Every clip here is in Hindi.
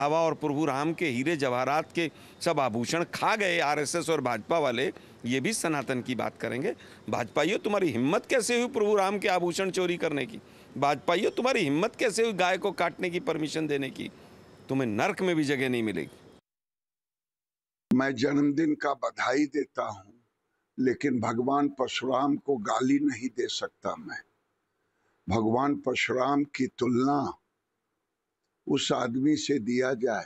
हवा और प्रभु राम के हीरे जवाहरात के सब आभूषण खा गए आरएसएस और भाजपा वाले, ये भी सनातन की बात करेंगे। भाजपाइयों, तुम्हारी हिम्मत कैसे हुई प्रभु राम के आभूषण चोरी करने की? भाजपाइयों, तुम्हारी हिम्मत कैसे हुई गाय को काटने की परमिशन देने की? तुम्हें नर्क में भी जगह नहीं मिलेगी। मैं जन्मदिन का बधाई देता हूं, लेकिन भगवान परशुराम को गाली नहीं दे सकता। मैं भगवान परशुराम की तुलना उस आदमी से दिया जाए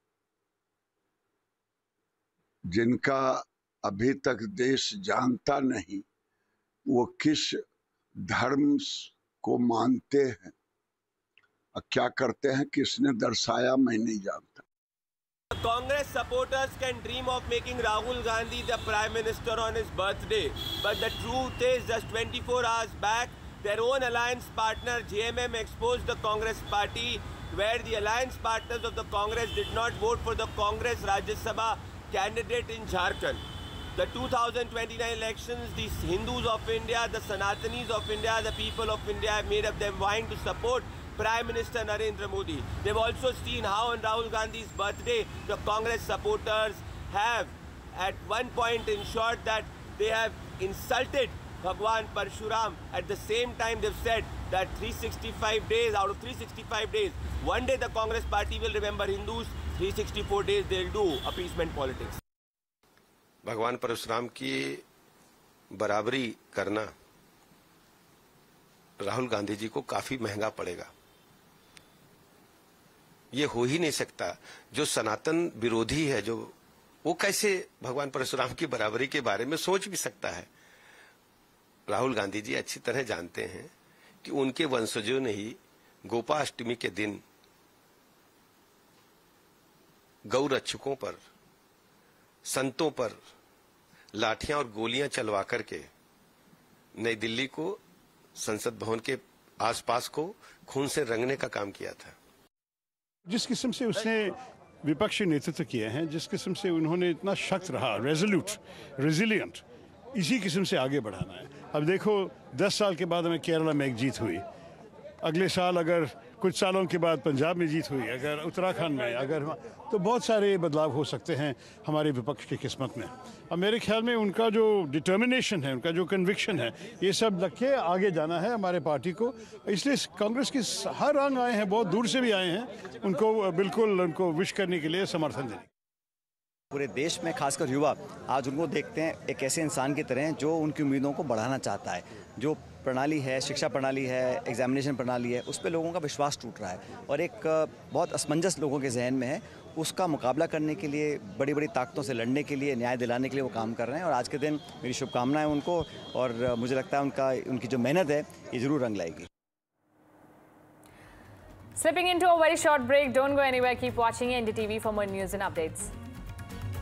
जिनका अभी तक देश जानता नहीं वो किस धर्म को मानते हैं और क्या करते हैं, किसने दर्शाया, मैं नहीं जानता। Congress supporters can dream of making Rahul Gandhi the Prime Minister on his birthday, but the truth is just 24 hours back, their own alliance partner JMM exposed the Congress party, where the alliance partners of the Congress did not vote for the Congress Rajya Sabha candidate in Jharkhand. The 2029 elections, the Hindus of India, the Sanatanis of India, the people of India have made up their mind to support Prime Minister Narendra Modi. They've also seen how on Rahul Gandhi's birthday, the Congress supporters have at one point ensured that they have insulted Bhagwan Parshuram. At the same time, they've said that 365 days, out of 365 days, one day the Congress party will remember Hindus, 364 days they'll do appeasement politics. भगवान परशुराम की बराबरी करना राहुल गांधी जी को काफी महंगा पड़ेगा। ये हो ही नहीं सकता। जो सनातन विरोधी है, जो वो कैसे भगवान परशुराम की बराबरी के बारे में सोच भी सकता है? राहुल गांधी जी अच्छी तरह जानते हैं कि उनके वंशजों ने ही गोपाष्टमी के दिन गौ रक्षकों पर, संतों पर लाठियां और गोलियां चलवा करके नई दिल्ली को, संसद भवन के आसपास को खून से रंगने का काम किया था। जिस किस्म से उसने विपक्षी नेतृत्व किए हैं, जिस किस्म से उन्होंने इतना सख्त रहा, रेजोल्यूट, रेजिलियंट, इसी किस्म से आगे बढ़ाना है। अब देखो 10 साल के बाद हमें केरला में एक जीत हुई, अगले साल अगर कुछ सालों के बाद पंजाब में जीत हुई, अगर उत्तराखंड में, अगर तो बहुत सारे बदलाव हो सकते हैं हमारे विपक्ष की किस्मत में। अब मेरे ख्याल में उनका जो डिटर्मिनेशन है, उनका जो कन्विक्शन है, ये सब लग के आगे जाना है हमारे पार्टी को। इसलिए कांग्रेस के हर रंग आए हैं, बहुत दूर से भी आए हैं, उनको बिल्कुल उनको विश करने के लिए, समर्थन देने। पूरे देश में खासकर युवा आज उनको देखते हैं एक ऐसे इंसान की तरह जो उनकी उम्मीदों को बढ़ाना चाहता है। जो प्रणाली है, शिक्षा प्रणाली है, एग्जामिनेशन प्रणाली है, उस पर लोगों का विश्वास टूट रहा है और एक बहुत असमंजस लोगों के जहन में है। उसका मुकाबला करने के लिए, बड़ी बड़ी ताकतों से लड़ने के लिए, न्याय दिलाने के लिए वो काम कर रहे हैं और आज के दिन मेरी शुभकामनाएं उनको, और मुझे लगता है उनकी जो मेहनत है ये ज़रूर रंग लाएगी। Slipping into a very short break, don't go anywhere, keep watching NDTV for more news and updates.